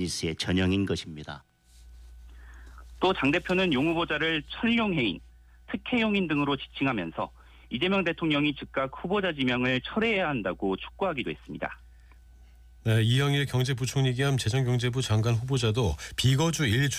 비즈니스의 전형인 것입니다. 또 장 대표는 용 후보자를 천룡해인, 특혜용인 등으로 지칭하면서 이재명 대통령이 즉각 후보자 지명을 철회해야 한다고 촉구하기도 했습니다. 네, 이영일 경제부총리 겸 재정경제부 장관 후보자도 비거주 1주